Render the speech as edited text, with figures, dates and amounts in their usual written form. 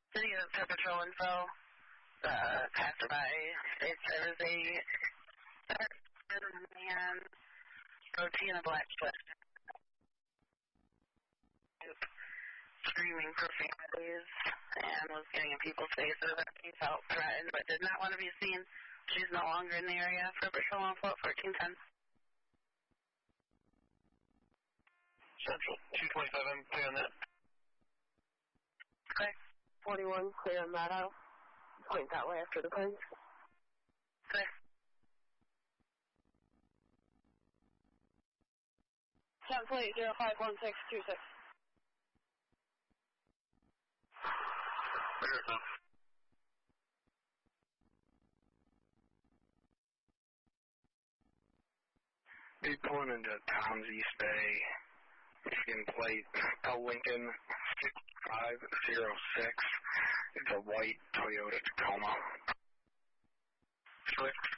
City of Pepper Patrol info. Passerby states there was a man goatee and a black sweatshirt screaming profanities and was getting in people's faces that he felt threatened but did not want to be seen. She's no longer in the area for patrol on 1410. Central 227, clear on that. Okay. 41, clear on that out. Point that way after the planes. Okay. Plate 051626. Be pulling into Tom's East Bay, Michigan plate, Lincoln 6506. It's a white Toyota Tacoma. Swift